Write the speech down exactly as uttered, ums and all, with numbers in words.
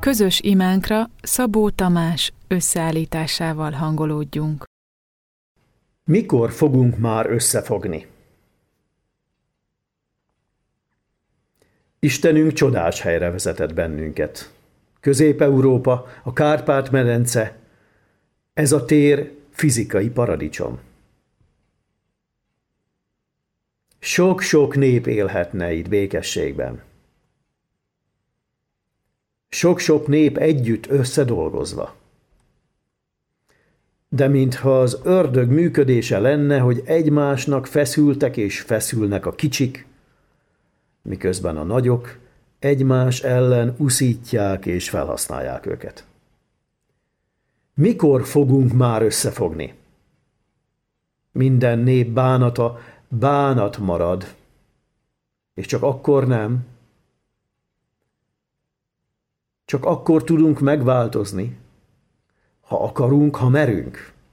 Közös imánkra Szabó Tamás összeállításával hangolódjunk. Mikor fogunk már összefogni? Istenünk csodás helyre vezetett bennünket. Közép-Európa, a Kárpát-medence, ez a tér fizikai paradicsom. Sok-sok nép élhetne itt békességben. Sok-sok nép együtt összedolgozva. De mintha az ördög működése lenne, hogy egymásnak feszültek és feszülnek a kicsik, miközben a nagyok egymás ellen uszítják és felhasználják őket. Mikor fogunk már összefogni? Minden nép bánata bánat marad, és csak akkor nem. Csak akkor tudunk megváltozni, ha akarunk, ha merünk.